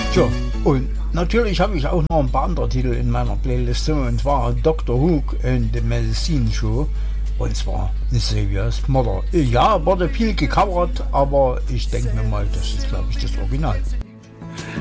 Tja, und natürlich habe ich auch noch ein paar andere Titel in meiner Playliste, und zwar Dr. Hook and the Medicine Show, und zwar Xavier's Mother. Ja, wurde viel gecovert, aber ich denke mir mal, das ist, glaube ich, das Original.